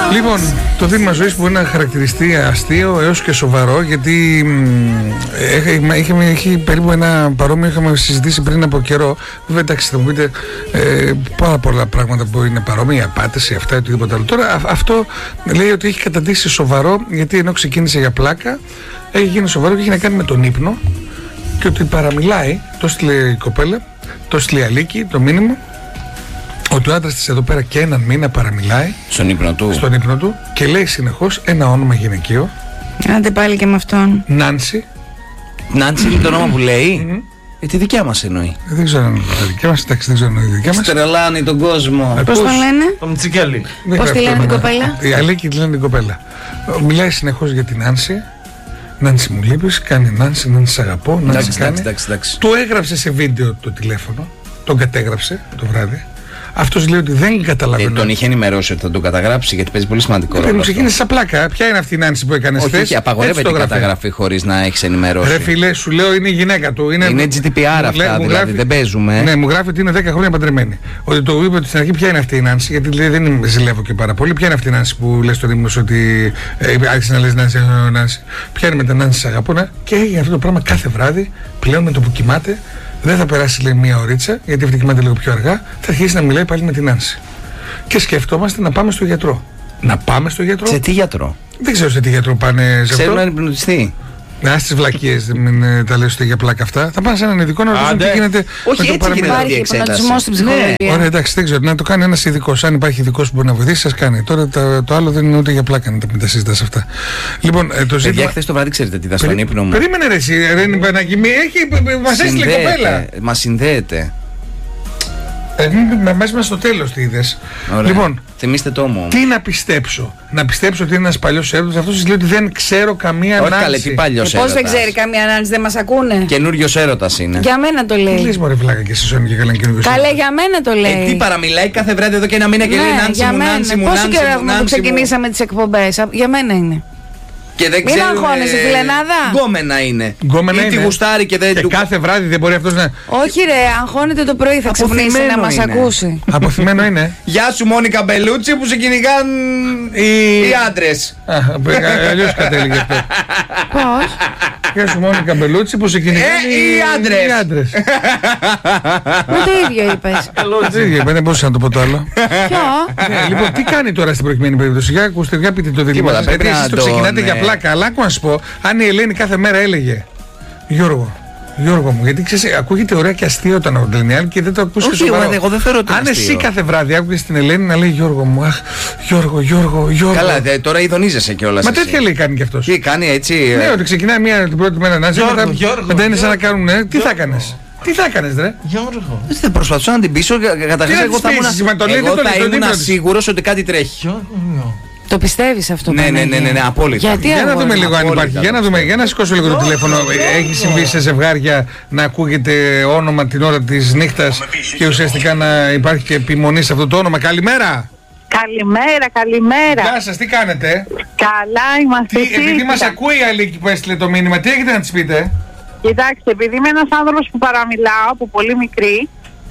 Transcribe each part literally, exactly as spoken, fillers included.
Λοιπόν, το δίλημμα ζωής μπορεί να χαρακτηριστεί αστείο έως και σοβαρό, γιατί είχε, είχε περίπου ένα παρόμοιο, είχαμε συζητήσει πριν από καιρό. Βέβαια, εντάξει, θα μου πείτε ε, πάρα πολλά πράγματα που είναι παρόμοια, απάτηση, αυτά ή οτιδήποτε άλλο. Τώρα α, αυτό λέει ότι έχει καταντήσει σοβαρό, γιατί ενώ ξεκίνησε για πλάκα, έχει γίνει σοβαρό και έχει να κάνει με τον ύπνο και ότι παραμιλάει, το στείλε η κοπέλα, το στείλε η Αλίκη, το μήνυμα. Ότι ο άντρας της εδώ πέρα και έναν μήνα παραμιλάει στον ύπνο του, στον ύπνο του και λέει συνεχώς ένα όνομα γυναικείο. Άντε πάλι και με αυτόν. Νάνση. Νάνση είναι το όνομα που λέει. Mm-hmm. Ε, τη δικιά μας εννοεί. Ε, δεν ξέρω αν είναι τη δικιά μας, εντάξει, δεν ξέρω αν είναι τη δικιά μας. Στρελάνει τον κόσμο. Πώς το λένε? Το Μτσικέλη. Πώς τη λένε την κοπέλα? Η Αλίκη τη λένε την κοπέλα. Μιλάει συνεχώς για την Νάνση. Νάνση μου λείπεις, κάνει Νάνση, Νάνση σ' αγαπώ, Νάνση εντάξει, κάνει. Εντάξει, εντάξει. Το έγραψε σε βίντεο το τηλέφωνο, τον κατέγραψε το βράδυ. Αυτός λέει ότι δεν καταλαβαίνει. Ε, τον είχε ενημερώσει ότι θα τον καταγράψει, γιατί παίζει πολύ σημαντικό ρόλο. Δεν ξεκίνησε σαν πλάκα. Ποια είναι αυτή η Νάνση που έκανε χθες? Όχι, απαγορεύεται η καταγραφή χωρίς να έχεις ενημερώσει. Ρε φίλε, σου λέω είναι η γυναίκα του. Είναι, είναι τζι ντι πι αρ αυτά, δηλαδή γράφει, δεν παίζουμε. Ναι, μου γράφει ότι είναι δέκα χρόνια παντρεμένη. Ότι το είπε ότι στην αρχή ποια είναι αυτή η Νάνση, γιατί λέει δεν ζηλεύω και πάρα πολύ. Ποια είναι αυτή η Νάνση που λες στον ύμνο ότι ε, άρχισε να λες Νάνση, Νάνση. Ποια είναι με τα Νάνση, αγαπώ, ναι. Και έγινε αυτό το πράγμα κάθε βράδυ, πλέον με το που κοιμάται. Δεν θα περάσει, λέει, μία ωρίτσα, γιατί αυτή κοιμάται λίγο πιο αργά. Θα αρχίσει να μιλάει πάλι με την Νάνση. Και σκεφτόμαστε να πάμε στο γιατρό. Να πάμε στο γιατρό. Σε τι γιατρό? Δεν ξέρω σε τι γιατρό πάνε. Σε αυτό. Ξέρουν να εμπνευστεί. Να στις βλακίες, μην τα λέω για πλάκα αυτά. Θα πάνε σε έναν ειδικό να ρωτήσουν τι γίνεται. Όχι, έτσι γίνεται. Υπάρχει υπονοτισμό στην ψυχολογία. Ναι. Ωραία, εντάξει, δεν ξέρω. Να το κάνει ένας ειδικός. Αν υπάρχει ειδικός που μπορεί να βοηθήσει, σας κάνει. Τώρα το, το άλλο δεν είναι ούτε για πλάκα να τα, τα συζητάς αυτά. Λοιπόν, το ζήτημα. Παιδιά, χθες το βράδυ ξέρετε τι είδα στον ύπνο μου. Περίμενε ρε εσύ, Ρένι Παναγιμή, έχει, μας έστειλε κοπέλα. Μας συνδέεται. Ε, μέσα στο τέλος τι είδες. Λοιπόν, θυμίστε το μου. Τι να πιστέψω? Να πιστέψω ότι είναι ένας παλιός έρωτας? Αυτό σας λέει ότι δεν ξέρω καμία Νάνση. Όχι καλέ, τι παλιός έρωτας? Πώς δεν ξέρει καμία Νάνση, δεν μας ακούνε? Καινούριος έρωτας είναι. Για μένα το λέει. Τι λες μωρέ βλάκα και εσύ Σόνη και καλά καινούριος έρωτας? Καλέ, για μένα το λέει. Ε, τι παραμιλάει κάθε βράδυ εδώ και ένα μήνα και λέει Νάνση μου, Νάνση μου, Πόσο καιρό έχουμε που ξεκινήσαμε τις εκπομπές? Για μένα είναι. Και δεν μην αγχώνεσαι, ε, φιλενάδα. Γκόμενα είναι. Γκόμενα είναι. Γουστάρει και δεν και του... κάθε βράδυ δεν μπορεί αυτός να. Όχι, ρε, αγχώνεται το πρωί, θα ξυπνήσει να μας ακούσει. Αποθυμένο είναι. Γεια σου, Μόνικα Μπελούτσι, που σε κυνηγάν οι, οι άντρες. Αλλιώς κατέληγε αυτό. Πώς? Γεια σου, Μόνικα Μπελούτσι, που σε κυνηγάν οι άντρες. Με το ίδιο είπες. Το ίδιο είπα, δεν μπορούσα να το πω το άλλο. Ποιο? Λοιπόν, τι κάνει τώρα στην προκειμένη περίπτωση? Για ακούστε, για πείτε το δίλημμα σας. Γιατί εσείς το ξεκινάτε για πλάκα, αλλά άκου να σου πω, αν η Ελένη κάθε μέρα έλεγε Γιώργο, Γιώργο μου, γιατί ξέρεις, ακούγεται ωραία και αστείο όταν ο Ντελνιάλ και δεν το ακούς και σοβαρό. Όχι, εγώ δεν θεωρώ ότι αν εσύ κάθε βράδυ άκουγες την Ελένη να λέει Γιώργο μου, αχ, Γιώργο, Γιώργο, Γιώργο. Καλά, δε, τώρα ειδονίζεσαι κιόλας. Μα τέτοια λέει κάνει κι αυτός. Τι κάνει έτσι? Ναι, ότι ξεκινάει μία την πρώτη μέρα να ζει, μετά είναι σαν να κάνουν, ναι, τι θα έκανες? Τι θα έκανες ρε? Γιώργο. Δεν θα προσπαθήσω να την πείσω. Καταρχάς εγώ θα ήμουν σίγουρος ότι κάτι τρέχει. Το πιστεύεις αυτό? Ναι, ναι, ναι, ναι, ναι, απόλυτα. Γιατί για να δούμε λίγο απόλυτα, αν υπάρχει. Για να, δούμε, για να σηκώσω λίγο το τηλέφωνο. Έχει συμβεί σε ζευγάρια να ακούγεται όνομα την ώρα της νύχτας και ουσιαστικά να υπάρχει και επιμονή σε αυτό το όνομα? Καλημέρα. Καλημέρα, καλημέρα. Γεια σας, τι κάνετε? Καλά είμαστε. Τι, επειδή μας ακούει η Αλίκη που έστειλε το μήνυμα, τι έχετε να της πείτε? Κοιτάξτε, επειδή είμαι ένας άνθρωπος που παραμιλάω από πολύ μικρή,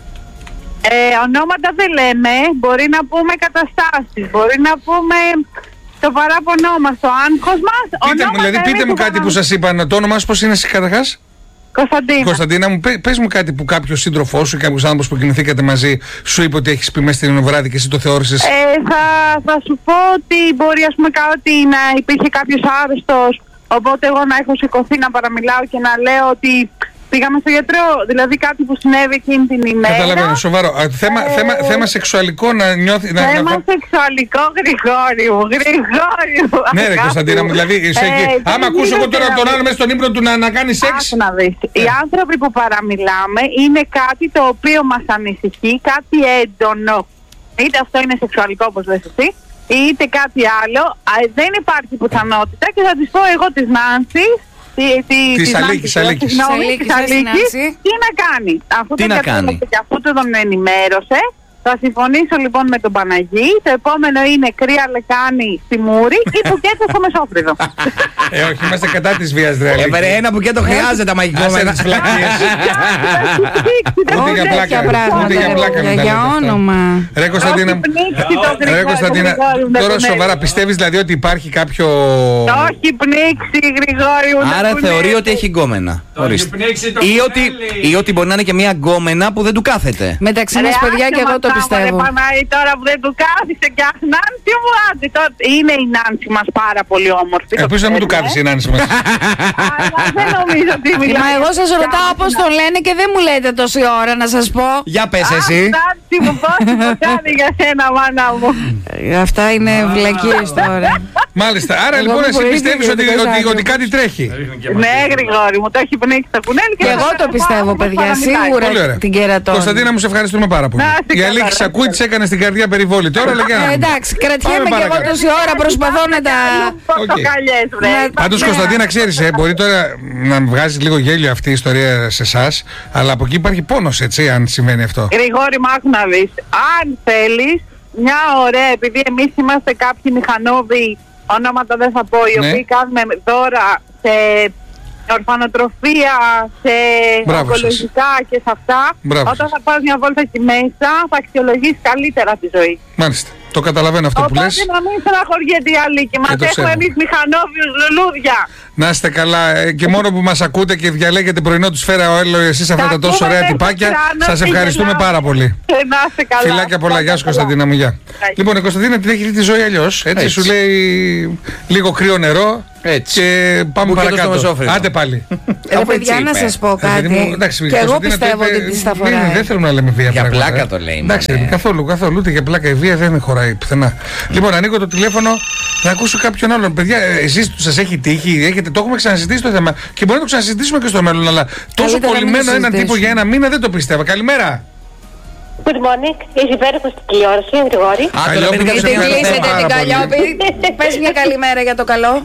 ε, ονόματα δεν λέμε, μπορεί να πούμε καταστάσεις, μπορεί να πούμε το παράπονό μας, το άγχος μας. Πείτε μου, δηλαδή, πείτε μου κάτι που σας είπαν, το όνομα σας πώς είναι καταρχάς? Κωνσταντίνα. Κωνσταντίνα μου, πες μου κάτι που κάποιος σύντροφός σου ή κάποιος άνθρωπος που κινηθήκατε μαζί σου είπε ότι έχεις πει μέσα στην βράδυ και εσύ το θεώρησες? Ε, θα, θα σου πω ότι μπορεί ας πούμε κάτι να υπήρχε κάποιος άρρωστος, οπότε εγώ να έχω σηκωθεί να παραμιλάω και να λέω ότι πήγαμε στο γιατρό, δηλαδή κάτι που συνέβη εκείνη την ημέρα. Καταλαβαίνω, σοβαρό. Α, θέμα, ε, θέμα, θέμα σεξουαλικό να νιώθει. Θέμα να... σεξουαλικό, Γρηγόρη μου, Γρηγόρη μου. Ναι, ρε Κωνσταντίνα μου, δηλαδή. Ε, εκεί. Άμα ακούσω εγώ τώρα τον άλλο μέσα στον ύπνο του να, να κάνει σεξ. Άκου να δεις. Οι άνθρωποι που παραμιλάμε είναι κάτι το οποίο μας ανησυχεί, κάτι έντονο. Είτε αυτό είναι σεξουαλικό όπως λες εσύ, είτε κάτι άλλο. Α, δεν υπάρχει πιθανότητα και θα της πω εγώ της Νάνσης. Της Αλίκης, Αλίκης. Τι να κάνει. Αφού τι τον να κάνει? και αφού τον ενημέρωσε, Θα συμφωνήσω λοιπόν με τον Παναγί. Το επόμενο είναι κρύα λεκάνη στη Μούρη ή μπουκέτο στο Μεσόφρυδο. Ε, όχι, είμαστε κατά της βίας, ρε. Έβρε, ένα μπουκέτο χρειάζεται, μαγικό. Άσε τις φλακίες. Ούτε για πλάκα. Για όνομα. Ρε Κωνσταντίνα, ρε Κωνσταντίνα, τώρα σοβαρά πιστεύεις δηλαδή ότι υπάρχει κάποιο... Όχι πνίξει, Γρηγόρη. Άρα θεωρεί ότι έχει γκόμενα. Ή ότι μπορεί να είναι και μια γκόμενα που δεν του κάθεται. Μεταξύ μας, παιδιά, και εγώ το πιστεύω. Τώρα που δεν του κάθισε και αχ, Νάνση μου, άντε, είναι η Νάνση μας πάρα πολύ όμορφη. Ελπίζω να μην του κάθισε η Νάνση μας. Αλλά δεν νομίζω ότι μιλάει. Μα εγώ σας ρωτάω πώς τον λένε και δεν μου λέτε τόση ώρα, να σας πω. Για πες εσύ. Νάνση μου, πώς το κάνει για σένα, μάνα μου. Αυτά είναι βλακίες τώρα. Μάλιστα, άρα λοιπόν εσύ πιστεύεις ότι κάτι τρέχει. Ναι, Γρηγόρη μου, το έχει πνίξει το κουνέλι. Και εγώ το πιστεύω, παιδιά, σίγουρα την κερατώνει. Κωνσταντίνα, μου σε ευχαριστούμε πάρα πολύ. Η Αλίκη σ' ακούει, της έκανε στην καρδιά περιβόλη. Τώρα λέγαμε. Εντάξει, κρατιέμαι και εγώ τόση ώρα, προσπαθώ να τα. Πάντως, Κωνσταντίνα, ξέρεις, μπορεί τώρα να βγάζει λίγο γέλιο αυτή η ιστορία σε εσάς, αλλά από εκεί υπάρχει πόνος, έτσι, αν συμβαίνει αυτό. Γρηγόρη, μ' άκου να δεις. Αν θέλεις, μια ωραία, επειδή εμείς είμαστε κάποιοι μηχανόβοι, ονόματα δεν θα πω, οι ναι. οποίοι κάνουμε δώρα σε ορφανοτροφία, σε ογκολογικά και σε αυτά. Μπράβο. Όταν θα πας μια βόλτα εκεί μέσα, θα αξιολογείς καλύτερα τη ζωή. Μάλιστα. Το καταλαβαίνω αυτό Οπότε που λες. Οπότε να μην στεναχωριέται η Αλίκη. Μας έχουμε εμείς μηχανόβιους λουλούδια. Να είστε καλά. Και μόνο που μας ακούτε και διαλέγετε πρωινό του Σφαίρα ο Έλλο, εσείς αυτά τα τόσο ωραία τυπάκια. Σας ευχαριστούμε πάρα πολύ. Να είστε καλά. Φιλάκια πολλά. Γεια σου, Κωνσταντίνα μου. Γεια. Λοιπόν, η Κωνσταντίνα την έχει δει τη ζωή αλλιώς. Έτσι, έτσι σου λέει λίγο κρύο νερό. Έτσι. Και πάμε παρακάτω. Άντε πάλι. Εδώ, παιδιά, να σας πω κάτι. Και εγώ πιστεύω ότι τη τα φοράει. Δεν θέλουμε να λέμε βία. Για πλάκα το λέει. Εντάξει, καθόλου, καθόλου. Ούτε για πλάκα η βία δεν χωράει πουθενά. Λοιπόν, ανοίγω το τηλέφωνο να ακούσω κάποιον άλλον. Παιδιά, εσείς σας έχει τύχει, έχετε, το έχουμε ξανασυζητήσει το θέμα και μπορεί να το ξανασυζητήσουμε και στο μέλλον. Αλλά τόσο κολλημένο έναν τύπο για ένα μήνα δεν το πιστεύω. Καλημέρα. Good morning. Είσαι υπέροχος στην τηλεόραση, Γρηγόρη. Καλλιόπη, γιατί κλείσετε την Καλλιόπη. Πες μια καλημέρα για το καλό.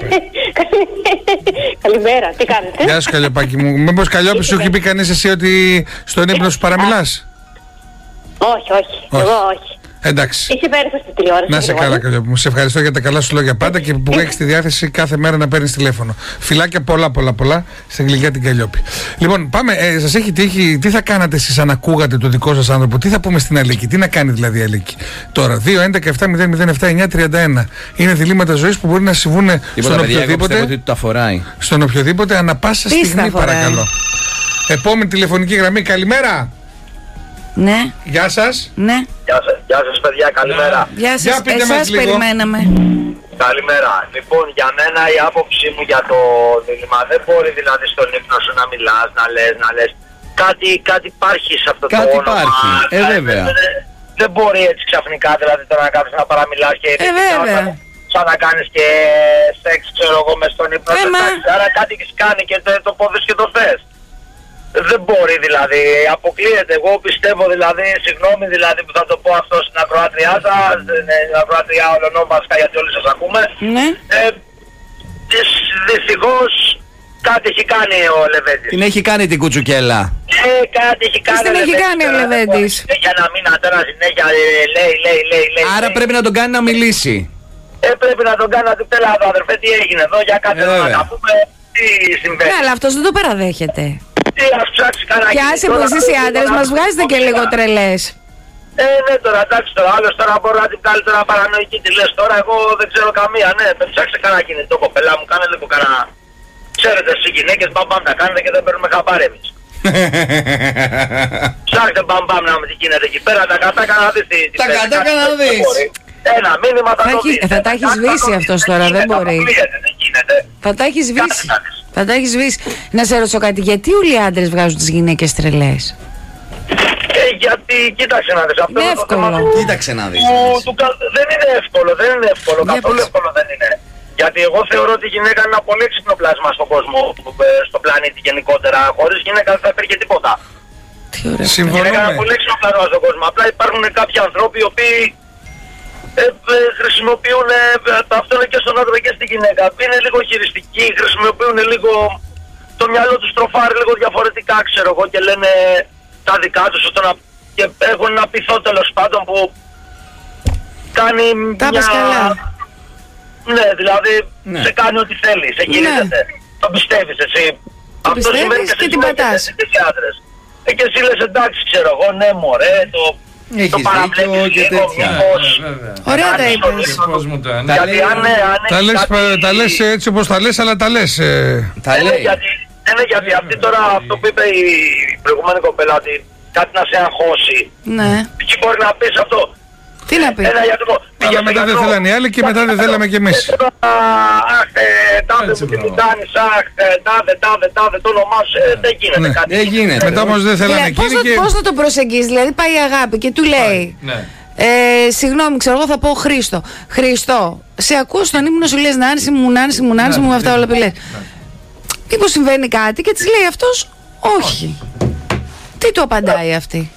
Καλημέρα, τι κάνετε? Γεια σου, Καλλιοπάκη μου. Μήπως, Καλλιόπη, σου έχει πει κανείς εσύ ότι στον ύπνο σου παραμιλάς? Όχι, όχι. Εγώ όχι. Εντάξει. Είσαι υπέροχος στην τηλεόραση. Να σε καλά, Καλλιόπη μου. Σε ευχαριστώ για τα καλά σου λόγια πάντα και που έχεις τη διάθεση κάθε μέρα να παίρνεις τηλέφωνο. Φιλάκια πολλά, πολλά, πολλά στην γλυκιά την Καλλιόπη. Λοιπόν, πάμε. Ε, σας έχει τύχει, τι θα κάνατε εσείς αν ακούγατε το δικό σας άνθρωπο, τι θα πούμε στην Αλίκη, τι να κάνει δηλαδή η Αλίκη. Τώρα, δύο έντεκα επτά μηδέν μηδέν επτά εννιά τριάντα ένα. Είναι διλήμματα ζωής που μπορεί να συμβούν στον οποιοδήποτε. Στον οποιοδήποτε ανα πάσα στιγμή, παρακαλώ. Επόμενη τηλεφωνική γραμμή, καλημέρα. Ναι. Γεια σας. Ναι. Γεια σας, γεια σας παιδιά, καλημέρα. Γεια σας, για πείτε εσάς περιμέναμε. Καλημέρα. Λοιπόν, για μένα η άποψή μου για το δίλημμα δεν μπορεί δηλαδή στον ύπνο σου να μιλάς, να λες, να λες. Κάτι, κάτι υπάρχει σε αυτό κάτι το όνομα. Κάτι υπάρχει, ε βέβαια. Δεν, δεν μπορεί έτσι ξαφνικά δηλαδή τώρα να κάθεσαι να παραμιλάς και... Ε βέβαια. Σαν να κάνεις και σεξ, ξέρω εγώ, μες στον ύπνο. Άρα κάτι έχεις κάνει και το, το πόδες και το θες. Δεν μπορεί δηλαδή, αποκλείεται. Εγώ πιστεύω δηλαδή, συγγνώμη δηλαδή που θα το πω αυτό στην ακροάτριά σας, στην ακροάτριά ολονόμασκα γιατί όλοι σας ακούμε. Ναι. Ε, δυστυχώς κάτι έχει κάνει ο Λεβέντης. Την έχει κάνει την κουτσουκέλα. Ε, κάτι έχει κάνει την ο Λεβέντης. Έχει κάνει ο Λεβέντης. Για ένα μήνα τώρα συνέχεια λέει, λέει, λέει, λέει. Άρα λέει. πρέπει να τον κάνει να μιλήσει. Ε, πρέπει να τον κάνει να του πει εδώ αδερφέ τι έγινε εδώ, για κάτι ε, να πούμε τι συμβαίνει. Ναι, αλλά αυτός δεν το παραδέχεται. Τι, ας ψάξει κανένα. Και άσε που εσείς οι άντρες μας βγάζετε και λίγο τρελές. Ε, ναι, τώρα εντάξει τώρα, άλλος τώρα μπορεί να την βγάλει τώρα παρανοϊκή τη λες τώρα, εγώ δεν ξέρω καμία, ναι, ψάξτε κανένα κινητό κοπελά μου, κάνε λίγο κανένα, ξέρετε εσείς οι γυναίκες μπαμπαμ τα κάνετε και δεν παίρνουμε χαμπάρι εμείς. Ψάξτε μπαμπαμ να με τι γίνεται εκεί πέρα, τα κατάκα να δεις τι... Τα κατάκα να δεις. Ένα μήνυμα θα το δεις. Θα τα έχει σβήσει αυτός τώρα, δεν μπορεί. Θα τα έχει σβήσει. Θα τα έχει σβήσει. Να σε ρωτήσω κάτι, γιατί όλοι οι άντρες βγάζουν τις γυναίκες τρελές? Ε, γιατί, κοίταξε να δεις. Αυτό είναι εύκολο. Κοίταξε να δεις. Δεν είναι εύκολο, δεν είναι εύκολο. Καθόλου εύκολο δεν είναι. Γιατί εγώ θεωρώ ότι η γυναίκα είναι ένα πολύ έξυπνο πλάσμα στον κόσμο, στον πλανήτη γενικότερα. Χωρίς γυναίκα δεν θα υπήρχε τίποτα. Τι ωραία. Η γυναίκα είναι ένα πολύ έξυπνο πλάσμα στον κόσμο. Απλά υπάρχουν κάποιοι άνθρωποι οι οποίοι ε, ε, χρησιμοποιούν, ε, αυτό είναι και στον άντρα και στη γυναίκα. Είναι λίγο χειριστικοί, χρησιμοποιούν λίγο το μυαλό τους τροφάρει λίγο διαφορετικά, ξέρω εγώ, και λένε τα δικά τους ώστε να και έχουν ένα πειθό τέλος πάντων που κάνει τα μια... καλά. Ναι, δηλαδή ναι. σε κάνει ό,τι θέλει, σε γυρίζεται. Ναι. Το πιστεύεις εσύ. Το Αυτό πιστεύεις και, και την πατάς. Και άντρες. Ε, και εσύ λες εντάξει ξέρω εγώ, ναι μωρέ, το, το παραβλέπεις λίγο, μήπως... Ωραία τα είπες. Γιατί αν, αν τα, λες, κάτι... τα λες έτσι όπως τα λες, αλλά τα λες. Ε... Τα ναι, λέει. γιατί, ναι, γιατί αυτή τώρα αυτό που είπε η προηγούμενη κοπέλα, ότι κάτι να σε αγχώσει. Ναι. Τι μπορεί να πεις αυτό. Τι να πει. Ένα γιατρό. Αλλά μετά δεν θέλανε οι άλλοι και μετά δεν θέλαμε κι εμείς. Αχ, τάδε μου τι μου κάνεις, αχ, τάδε, τάδε, τάδε, το όνομά σου, δεν γίνεται κάτι. Δεν γίνεται. Μετά όμως δεν θέλανε Πώς εκείνοι θα, και... πώς θα το προσεγγίσει, δηλαδή πάει η αγάπη και του λέει Ναι. ε, συγγνώμη, ξέρω εγώ θα πω Χρήστο. Χρήστο, σε ακούω στον ύμνο σου λες Νάνση μου, Νάνση μου, Νάνση μου, αυτά όλα που λες. Μήπως συμβαίνει κάτι και της λέει αυτός όχι. Τι του απαντάει αυτή.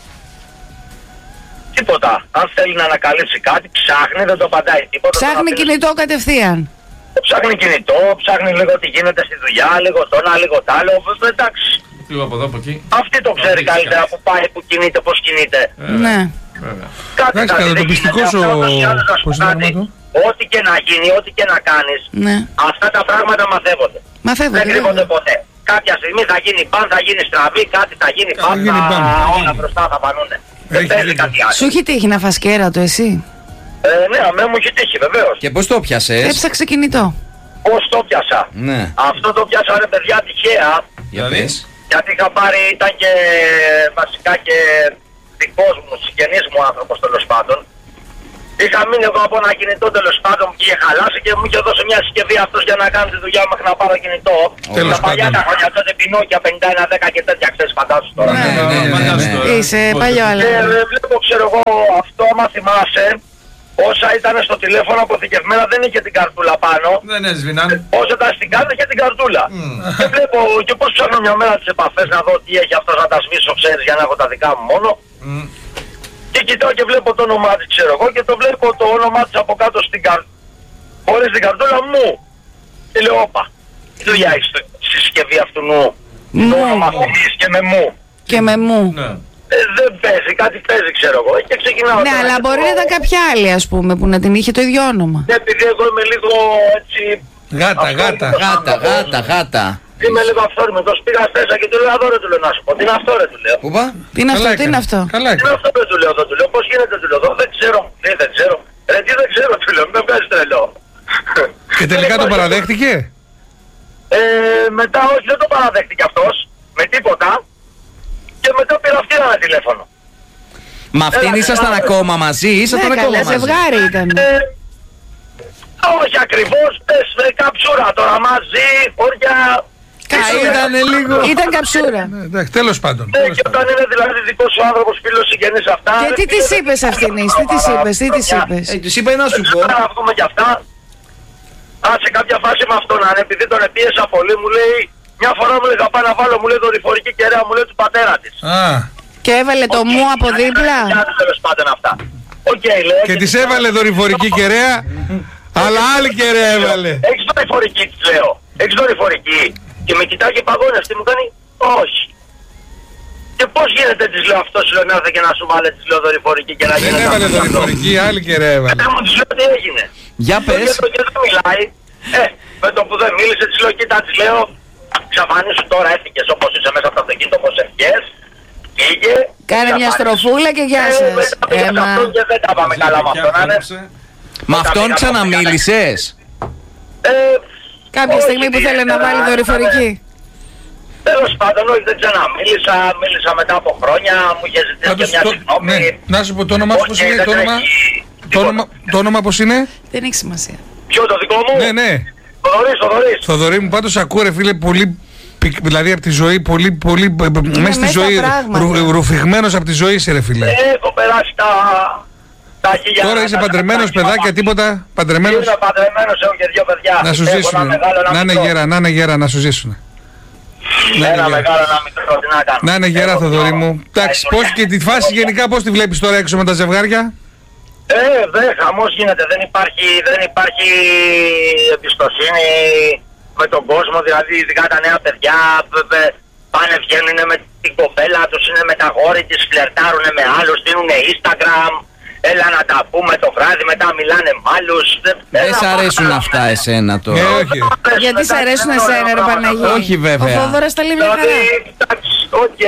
Τίποτα. Αν θέλει να ανακαλύψει κάτι, ψάχνει, δεν το απαντάει τίποτα. Ψάχνει κινητό κατευθείαν. Ψάχνει κινητό, ψάχνει λίγο τι γίνεται στη δουλειά, λίγο το ένα, λίγο το άλλο. Εντάξει. Λίγο από εδώ, από εκεί. Αυτή το ξέρει καλύτερα που πάει, που κινείται, πώς κινείται. Ναι. Κάτι Εντάξει, θα κατά δει, το πιστικό γίνεται. σου- Αυτό ούτως ή άλλως να σου πώς είναι το κάνει. όνομα του? Ό,τι και να γίνει, ό,τι και να κάνεις, Ναι. αυτά τα πράγματα μαθεύονται. Μαθεύονται. Δεν κρύβονται ποτέ. Κάποια στιγμή θα γίνει μπαν, θα γίνει στραβή, κάτι θα γίνει Θα γίνει πάντα, μπαν. όλα μπροστά θα πανούνε. Δεν Έχει παίζει δίκιο. κάτι άλλο. Σου έχει τύχει να φας κέρατο εσύ. Ε, ναι, αμέ μου έχει τύχει βεβαίως. Και πώς το πιάσες. Έψαξε κινητό. Πώς το πιάσα. Ναι. Αυτό το πιάσα ρε παιδιά τυχαία, Για Δηλαδή. πες. γιατί είχα πάρει, ήταν και βασικά και δικός μου, συγγενής μου άνθρωπος τέλος πάντων. Είχα μείνει εγώ από ένα κινητό τέλος πάντων που είχε χαλάσει και μου είχε δώσει μια συσκευή αυτός για να κάνει τη δουλειά μέχρι να πάρω κινητό. Τέλος Τα παλιά πάντων. τα χρόνια τότε Πινόκια πενήντα ένα δέκα και τέτοια ξέρεις φαντάσου τώρα. Ναι, ναι, ναι, Φαντάσου ναι. τώρα. Είσαι παλιό Και αλλά. ε, βλέπω ξέρω εγώ αυτό άμα θυμάσαι, όσα ήταν στο τηλέφωνο αποθηκευμένα δεν είχε την καρτούλα πάνω. Δεν έσβηναν. Όσο ήταν στην κάρτα είχε την καρτούλα. Και βλέπω και πώς ψάχνω μια μέρα τις επαφές να δω τι έχει αυτός να τα σβήσω ξέρεις για να έχω τα δικά μου μόνο. Και κοιτάω και βλέπω το όνομά της ξέρω εγώ και το βλέπω το όνομά της από κάτω στην κάρτα. Χωρίς την καρτούλα μου. Και λέω όπα. Τι δουλειά έχεις στη συσκευή αυτού νου. Μου. Το όνομα αυτής και με μου. Και με μου. Ναι. Ε, δεν παίζει, κάτι παίζει ξέρω εγώ. Και ξεκινάω. Ναι, τώρα αλλά και μπορεί το- να ήταν κάποια άλλη ας πούμε που να την είχε το ίδιο όνομα. Ναι, επειδή εγώ είμαι λίγο έτσι... Γάτα, αυτό γάτα. είναι το Γάτα, σαν- γάτα, γάτα. Είμαι λίγο αυθόρμητος, πήγα στέσα και του λέω εδώ ρε του λέω να σου πω, τι είναι αυτό ρε του λέω. Πού πά? Τι είναι αυτό, Καλά τι είναι έκανε. αυτό. Καλά Τι έκανε. είναι αυτό ρε του λέω εδώ του λέω, πώς γίνεται του λέω εδώ, δεν ξέρω, τι δεν ξέρω. Ρε τι δεν ξέρω του λέω, μην με βγάζεις τρελό. Και τελικά το παραδέχτηκε. Ε, μετά όχι δεν το παραδέχτηκε αυτός, με τίποτα. Και μετά πήρα αυτή ένα τηλέφωνο. Μα αυτήν Έλα, ήσασταν έλα. ακόμα μαζί, ήσασταν Ναι, ακόμα καλά, μαζί. ζευγάρι ήταν. Ε, όχι ακριβώς, πες ε, καψούρα τώρα μαζί, χωριά. Α, ήτανε λίγο. Ήταν καψούρα. Ναι, εντάξει, τέλος πάντων. Ναι, τέλος και πάντων. όταν είναι δηλαδή δικός σου άνθρωπος, φίλος, συγγενής αυτά. Και δεν τι της πήρε- είπες αυτήν εις, τι της είπες, τι της είπες. Ε, τους είπα να σου πω. Να βγούμε κι αυτά. Α, σε κάποια φάση με αυτόν, αν επειδή τον επίεσα πολύ, μου λέει, μια φορά μου λέει, θα πάω να βάλω, μου λέει, δορυφορική κεραία, μου λέει, του πατέρα της. Α, Και έβαλε το μου από δίπλα. Τέλος πάντων αυτά. Οκ, λέω. και της έβαλε δορυφορική κεραία, αλλά άλλη κεραία έβαλε. Έχεις δορυφορική, της λέω. Έχεις δορυφορική. Και με κοιτάει και παγώνει αυτή, μου κάνει, όχι. Και πώς γίνεται, της λέω, αυτό σου λέω, να έρθει και να σου βάλε, της λέω, δορυφορική και να Δεν γίνεται έβαλε αυτό. δορυφορική, άλλη κεραία έβαλε. Ε, μου της λέω τι έγινε. Για Και πες. το και δεν μιλάει. Ε, με το που δεν μίλησε, της λέω, κοίτα, της λέω, ξαφανίσου τώρα, έφυγες όπως είσαι μέσα από το αυτοκίνητο, όπως ευχές. Πήγε. Κάνε μια ξαφανίσου. στροφούλα και γεια Ε, σας. μετά πήγε σε Έμα. αυτόν και δεν τα πάμε καλά με αυτόν, ναι. Με αυτόν ξαναμίλησες. Ε, Κάποια όχι, στιγμή που θέλει να ιδιαίτερα, βάλει δορυφορική. Τέλος πάντων, όχι, δεν ξαναμίλησα. Μίλησα μετά από χρόνια, μου είχε ζητήσει και Πάντως, μια το- συγγνώμη. ναι, να σου πω το όνομά σου πώς Όχι, είναι, δεν το όνομα, έχει το τίποτα. όνομα, το όνομα πώς είναι. Δεν έχει σημασία. Ποιο το δικό μου? Ναι, ναι. Θοδωρής, Θοδωρής. Θοδωρή μου, πάντως ακούω ρε φίλε πολύ, πικ- δηλαδή από τη ζωή, πολύ, πολύ, ε, ε, μέσα στη μέσα ζωή, πράγματα. ρου, ρουφηγμένος από τη ζωή είσαι ρε φίλε. Έχω περάσει τα... τα χίλια... Τώρα είσαι τα- παντρεμένος, τα- παιδάκια, τίποτα, παντρεμένος. Είμαι παντρεμένος, έχω και δύο παιδιά. Να σου Έχω ζήσουν, ένα μεγάλο, ένα να είναι μικρό. γέρα, να είναι γέρα, να σου ζήσουν. Να είναι Ένα γέρα. μεγάλο, ένα μικρό, τι να κάνω. Να είναι γέρα, Έχω Θοδωρή δύο- μου. Εντάξει, τα πώς ιστορία. και τη φάση γενικά πώς τη βλέπεις τώρα έξω με τα ζευγάρια. Ε, δεν, χαμός γίνεται, δεν υπάρχει, δεν υπάρχει εμπιστοσύνη με τον κόσμο, δηλαδή ειδικά τα νέα παιδιά π- π- πάνε βγαίνουν με την κοπέλα τους, είναι με τα γόρη της, φλερτάρουνε με άλλους, δίνουνε Instagram. Έλα να τα πούμε το βράδυ, μετά μιλάνε με άλλους. Δεν σ' αρέσουν αυτά εσένα τώρα? Ε, όχι. Γιατί σ' αρέσουν εσένα, ρε Παναγία? Όχι, βέβαια. Ο Θόδωρας τα λέει μια χαρά. Εντάξει, οκ.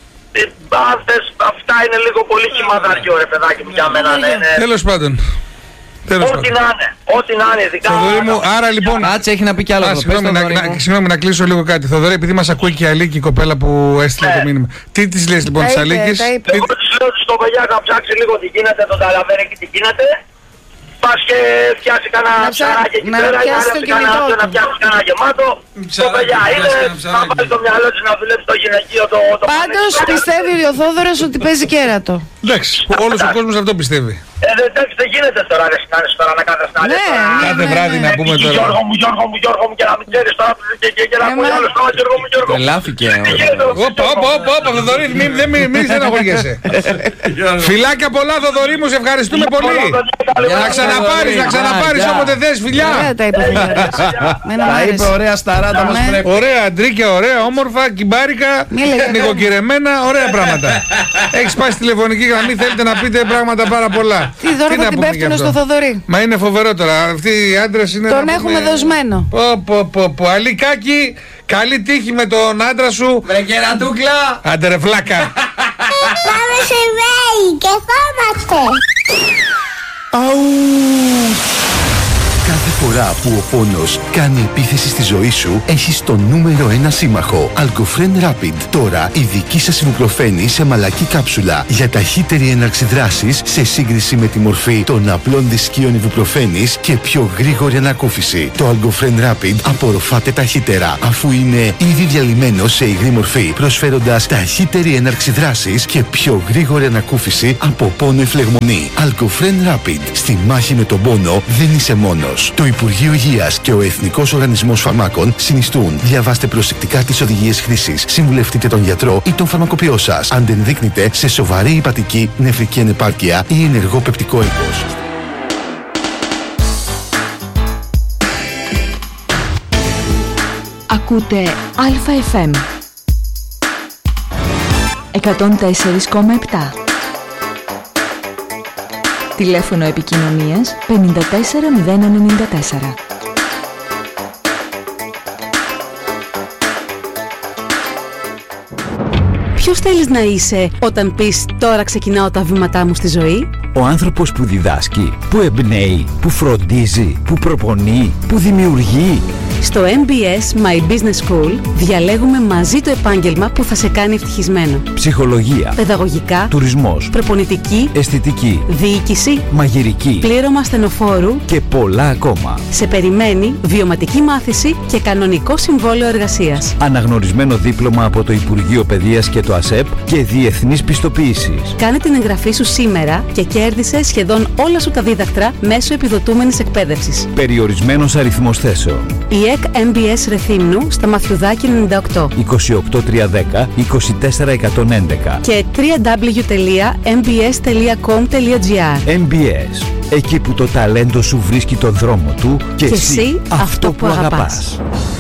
Αυτά είναι λίγο πολύ χυμαδαριό, ρε παιδάκι μου, για μένα. Τέλος πάντων. Ό,τι να είναι, ό,τι να είναι, ειδικά. Θοδωρή μου, άρα λοιπόν. Κάτσε, έχει να πει κι άλλο. Α, συγγνώμη, να, να, συγγνώμη, να κλείσω λίγο κάτι. Θοδωρή, επειδή μας ακούει και η Αλίκη, η κοπέλα που έστειλε το μήνυμα. Τι της λες λοιπόν της Αλίκης? Εγώ της λέω στο παιδιά να ψάξει λίγο τι γίνεται, τον ταλαβέρι και τι γίνεται. Πας και φτιάξει κανένα ψαράκι εκεί πέρα, ή να φτιάξει κανένα γεμάτο. Το παιδιά είναι, να βάλει το μυαλό της να δουλέψει το γυναικείο το πανεπιστήμιο. Πάντως πιστεύει ο Θόδωρας ότι παίζει κέρατο. Εντάξει, όλος ο κόσμος αυτό πιστεύει. Ε, εντάξει, δεν γίνεται τώρα, δεν συνάνεις τώρα να κάνεις να λες. Κάθε βράδυ να πούμε τώρα. Γιώργο μου, Γιώργο μου, Γιώργο μου, και να μην ξέρεις τώρα και να ακούει άλλος τώρα, Γιώργο μου, Γιώργο μου. Τρελάθηκε. Όπα, όπα, όπα, όπα, Θοδωρή, μην στεναχωριέσαι. Φιλάκια πολλά, Θοδωρή μου, σε ευχαριστούμε πολύ. Να ξαναπάρεις, να ξαναπάρεις όποτε θες, φιλιά. Τα είπε ωραία σταράτα μας πρέπει. Ωραία, αντρίκια, ωραία, όμορφα, κυμπάρικα, νοικοκυρεμένα, ωραία πράγματα. Έχεις πάει στη τηλεφωνική γραμμή, θέλετε να πείτε πράγματα πάρα πολλά. Τι δώρο θα την πέφτουνε στο Θοδωρή. Μα είναι φοβερό τώρα. Αυτοί οι άντρες είναι. Τον έχουμε δοσμένο. Πω, πω, πω, πω. Αλικάκι, καλή τύχη με τον άντρα σου. Βρε κερατούκλα. Άντε ρε φλάκα. Πάμε σε βέη και χώμαστε. Αου! Κάθε φορά που ο πόνος κάνει επίθεση στη ζωή σου, έχεις το νούμερο ένα σύμμαχο. Algofren Rapid. Τώρα η δική σας ιβουπροφένη σε μαλακή κάψουλα για ταχύτερη έναρξη δράσης σε σύγκριση με τη μορφή των απλών δισκίων ιβουπροφένης και πιο γρήγορη ανακούφιση. Το Algofren Rapid απορροφάται ταχύτερα, αφού είναι ήδη διαλυμένο σε υγρή μορφή, προσφέροντας ταχύτερη έναρξη δράσης και πιο γρήγορη ανακούφιση από πόνο ή φλεγμονή. Algofren Rapid. Στη μάχη με τον πόνο δεν είσαι μόνος. Το Υπουργείο Υγείας και ο Εθνικός Οργανισμός Φαρμάκων συνιστούν. Διαβάστε προσεκτικά τις οδηγίες χρήσης. Συμβουλευτείτε τον γιατρό ή τον φαρμακοποιό σας. Αν δεν δείκνετε σε σοβαρή υπατική, νεφρική ανεπάρκεια ή ενεργό πεπτικό ύπος. Ακούτε Α Φ Μ εκατόν τέσσερα κόμμα επτά. Τηλέφωνο επικοινωνίας πενήντα τέσσερα μηδέν ενενήντα τέσσερα. Ποιος θέλεις να είσαι όταν πεις «Τώρα ξεκινάω τα βήματά μου στη ζωή»? Ο άνθρωπος που διδάσκει, που εμπνέει, που φροντίζει, που προπονεί, που δημιουργεί. Στο εμ μπι ες My Business School διαλέγουμε μαζί το επάγγελμα που θα σε κάνει ευτυχισμένο. Ψυχολογία, παιδαγωγικά, τουρισμός, προπονητική, αισθητική, διοίκηση, μαγειρική, πλήρωμα ασθενοφόρου και πολλά ακόμα. Σε περιμένει βιωματική μάθηση και κανονικό συμβόλαιο εργασίας. Αναγνωρισμένο δίπλωμα από το Υπουργείο Παιδείας και το ΑΣΕΠ και διεθνής πιστοποίησης. Κάνε την εγγραφή σου σήμερα και κέρδισε σχεδόν όλα σου τα δίδακτρα μέσω επιδοτούμενης εκπαίδευσης. Περιορισμένος αριθμός θέσεων. Η ΕΚ εμ μπι ες Ρεθύμνου στα Μαθιουδάκη ενενήντα οκτώ. είκοσι οκτώ τριακόσια δέκα είκοσι τέσσερα εκατόν έντεκα και double-u double-u double-u τελεία εμ μπι ες τελεία κομ τελεία τζι άρ. εμ μπι ες. Εκεί που το ταλέντο σου βρίσκει τον δρόμο του και, και εσύ, εσύ αυτό που αγαπάς. αγαπάς.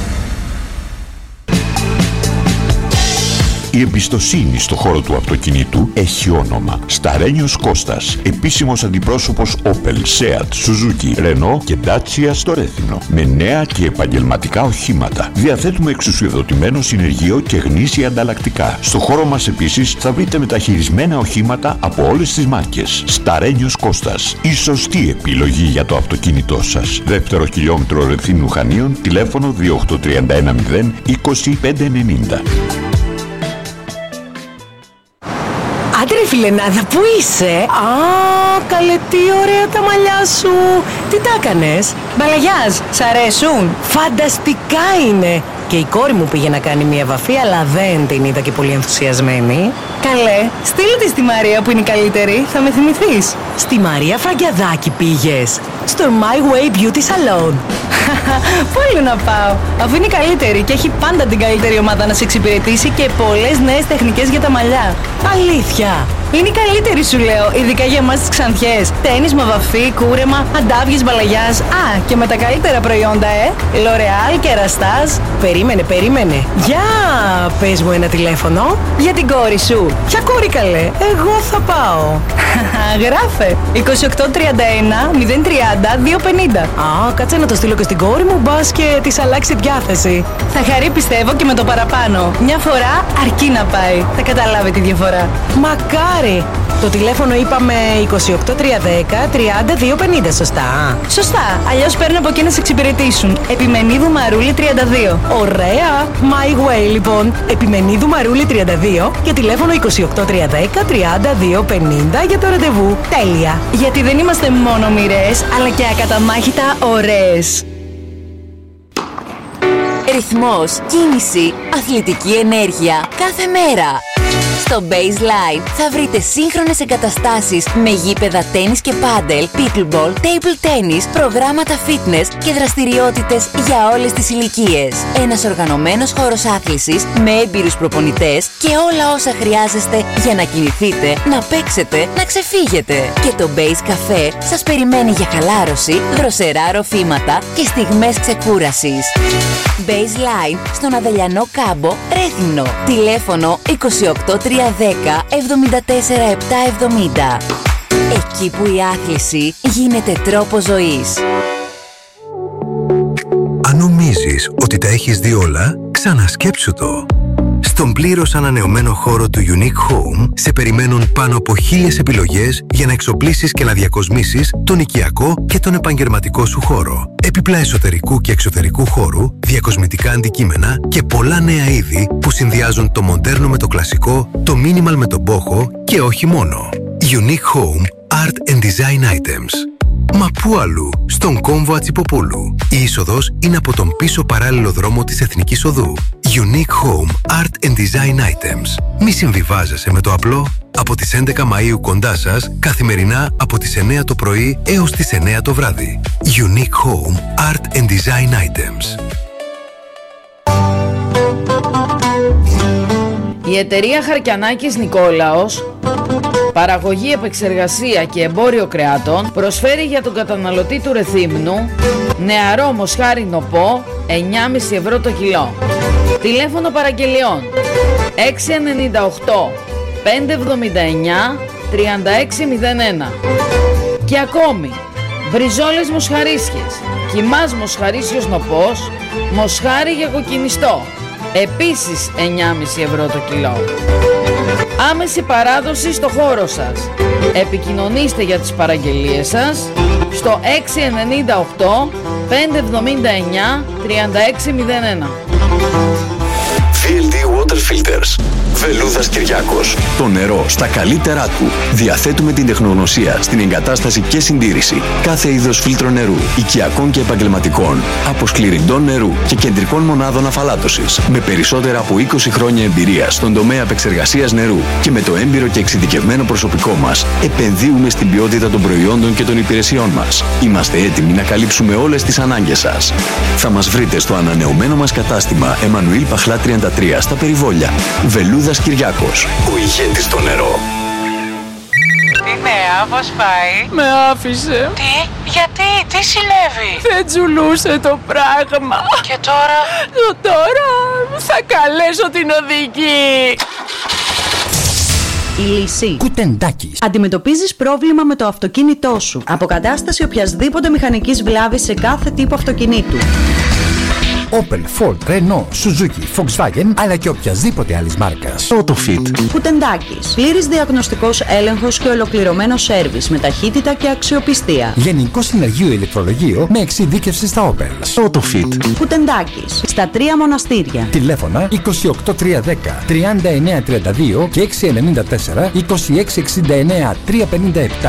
Η εμπιστοσύνη στο χώρο του αυτοκινήτου έχει όνομα. Σταρένιος Κώστας, επίσημος αντιπρόσωπος Opel, Seat, Suzuki, Renault και Dacia στο Ρέθυμνο. Με νέα και επαγγελματικά οχήματα. Διαθέτουμε εξουσιοδοτημένο συνεργείο και γνήσια ανταλλακτικά. Στο χώρο μας επίσης θα βρείτε μεταχειρισμένα οχήματα από όλες τις μάρκες. Σταρένιος Κώστας, η σωστή επιλογή για το αυτοκίνητό σας. Δεύτερο χιλιόμετρο Ρεθύμνου Χανίων, τηλέφωνο δύο οκτώ τρία ένα μηδέν είκοσι πέντε ενενήντα. Άντε ρε φιλενάδα, πού είσαι? Α, καλέ, τι ωραία τα μαλλιά σου. Τι τα έκανες? Μπαλαγιάζ, σ' αρέσουν? Φανταστικά είναι. Και η κόρη μου πήγε να κάνει μια βαφή, αλλά δεν την είδα και πολύ ενθουσιασμένη. Καλέ, στείλε τη στη Μαρία που είναι η καλύτερη, θα με θυμηθείς. Στη Μαρία Φραγκιαδάκη πήγες? Στο My Way Beauty Salon. Πού άλλο να πάω, αφού είναι η καλύτερη και έχει πάντα την καλύτερη ομάδα να σε εξυπηρετήσει και πολλές νέες τεχνικές για τα μαλλιά. Αλήθεια. Είναι η καλύτερη, σου λέω, ειδικά για εμάς τις Ξανθιές. Τένισμα, βαφή, κούρεμα, αντάβιες Μπαλαγιάς. Α, και με τα καλύτερα προϊόντα, ε! L'Oreal και Ραστάζ. Περίμενε, περίμενε. Για πες μου ένα τηλέφωνο. Για την κόρη σου. Ποια κόρη, καλέ? Εγώ θα πάω. Γράφε. είκοσι οκτώ τριάντα ένα μηδέν τριάντα δύο πενήντα. Α, κάτσε να το στείλω και στην κόρη μου, μπας και της αλλάξει διάθεση. Θα χαρεί, πιστεύω, και με το παραπάνω. Μια φορά αρκεί να πάει. Θα καταλάβει τη διαφορά. Μακάρι. Το τηλέφωνο είπαμε είκοσι οκτώ τριακόσια δέκα τριάντα δύο πενήντα, σωστά? Σωστά. Αλλιώς παίρνω από εκεί να σε εξυπηρετήσουν. Επιμενίδου Μαρούλη τριάντα δύο. Ωραία. My way, λοιπόν. Επιμενίδου Μαρούλη τριάντα δύο και τηλέφωνο είκοσι οκτώ τριακόσια δέκα τριάντα δύο πενήντα για το ραντεβού. Τέλεια. Γιατί δεν είμαστε μόνο μοιρές, αλλά και ακαταμάχητα ωραίες. Ρυθμός, κίνηση, αθλητική ενέργεια κάθε μέρα. Στο Baseline θα βρείτε σύγχρονες εγκαταστάσεις με γήπεδα τένις και πάντελ, pickleball, table tennis, προγράμματα fitness και δραστηριότητες για όλες τις ηλικίες. Ένας οργανωμένος χώρος άθλησης με έμπειρους προπονητές και όλα όσα χρειάζεστε για να κινηθείτε, να παίξετε, να ξεφύγετε. Και το Base Café σας περιμένει για χαλάρωση, δροσερά ροφήματα και στιγμές ξεκούρασης. Baseline στον Αδελιανό Κάμπο, Ρέθυμνο. Τηλέφωνο είκοσι οκτώ τριακόσια δέκα εβδομήντα τέσσερα επτακόσια εβδομήντα. Εκεί που η άθληση γίνεται τρόπος ζωής. Αν νομίζεις ότι τα έχεις δει όλα, ξανασκέψου το. Στον πλήρως ανανεωμένο χώρο του Unique Home σε περιμένουν πάνω από χίλιες επιλογές για να εξοπλίσεις και να διακοσμήσεις τον οικιακό και τον επαγγελματικό σου χώρο. Έπιπλα εσωτερικού και εξωτερικού χώρου, διακοσμητικά αντικείμενα και πολλά νέα είδη που συνδυάζουν το μοντέρνο με το κλασικό, το minimal με τον μπόχο και όχι μόνο. Unique Home Art and Design Items. Μα πού αλλού, στον κόμβο Ατσιποπούλου. Η είσοδος είναι από τον πίσω παράλληλο δρόμο της Εθνικής Οδού. Unique Home Art and Design Items. Μη συμβιβάζεσαι με το απλό. Από τις έντεκα Μαΐου κοντά σας, καθημερινά από τις εννέα το πρωί έως τις εννέα το βράδυ. Unique Home Art and Design Items. Η εταιρεία Χαρκιανάκης Νικόλαος, παραγωγή, επεξεργασία και εμπόριο κρεάτων, προσφέρει για τον καταναλωτή του Ρεθύμνου νεαρό μοσχάρι νοπό εννιά κόμμα πέντε ευρώ το κιλό. Τηλέφωνο παραγγελιών έξι εννιά οκτώ πέντε εβδομήντα εννιά τριάντα έξι μηδέν ένα. Και ακόμη μπριζόλες μοσχαρίσιες, κιμάς μοσχαρίσιος νοπός, μοσχάρι για κοκκινιστό, επίσης εννιά κόμμα πέντε ευρώ το κιλό. Άμεση παράδοση στο χώρο σας. Επικοινωνήστε για τις παραγγελίες σας στο έξι εννιά οκτώ πέντε εβδομήντα εννιά τριάντα έξι μηδέν ένα. βι ελ ντι Water Filters. Βελούδας Κυριάκος. Το νερό στα καλύτερά του. Διαθέτουμε την τεχνογνωσία στην εγκατάσταση και συντήρηση κάθε είδος φίλτρο νερού, οικιακών και επαγγελματικών, από σκληρυντών νερού και κεντρικών μονάδων αφαλάτωσης. Με περισσότερα από είκοσι χρόνια εμπειρία στον τομέα επεξεργασίας νερού και με το έμπειρο και εξειδικευμένο προσωπικό μας, επενδύουμε στην ποιότητα των προϊόντων και των υπηρεσιών μας. Είμαστε έτοιμοι να καλύψουμε όλες τις ανάγκες σας. Θα μας βρείτε στο ανανεωμένο μας κατάστημα Εμμανουήλ Παχλά τριάντα τρία στα Περιβόλια. Βελούδας Κυριάκος, ο ηγέτης στο νερό. Τι νέα, πώς πάει? Με άφησε. Τι, γιατί, τι συνέβη? Δεν τζουλούσε το πράγμα. Και τώρα? Το τώρα θα καλέσω την οδηγή. Η λύση. Κουτεντάκης. Αντιμετωπίζεις πρόβλημα με το αυτοκίνητό σου. Αποκατάσταση οποιασδήποτε μηχανικής βλάβης σε κάθε τύπο αυτοκινήτου. Opel, Ford, Renault, Suzuki, Volkswagen, αλλά και οποιασδήποτε άλλης μάρκας. Autofit. Κουτεντάκης. Πλήρης διαγνωστικός έλεγχος και ολοκληρωμένο σέρβις με ταχύτητα και αξιοπιστία. Γενικό συνεργείο ηλεκτρολογείο με εξειδίκευση στα Opel. Autofit. Κουτεντάκης. Στα τρία μοναστήρια. Τηλέφωνα είκοσι οκτώ τριακόσια δέκα τριάντα εννέα τριάντα δύο και έξι εννιά τέσσερα είκοσι έξι εξήντα εννέα τριακόσια πενήντα επτά.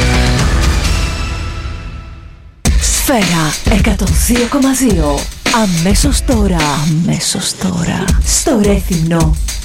Σφαίρα εκατόν δύο κόμμα δύο. Αμέσως τώρα, αμέσως τώρα, στο Ρέθυμνο.